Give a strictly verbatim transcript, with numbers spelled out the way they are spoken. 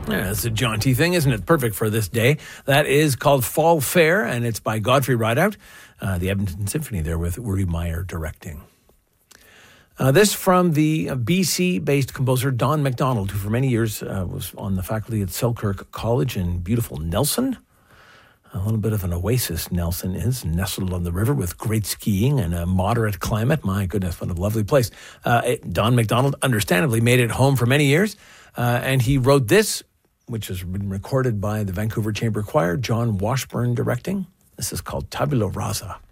Yeah, it's a jaunty thing, isn't it? Perfect for this day. That is called Fall Fair, and it's by Godfrey Rideout, uh, the Edmonton Symphony there with Uri Meyer directing. Uh, this from the B C-based composer Don MacDonald, who for many years uh, was on the faculty at Selkirk College in beautiful Nelson. A little bit of an oasis, Nelson is, nestled on the river with great skiing and a moderate climate. My goodness, what a lovely place. Uh, it, Don MacDonald understandably made it home for many years, uh, and he wrote this, which has been recorded by the Vancouver Chamber Choir, John Washburn directing. This is called Tabula Rasa.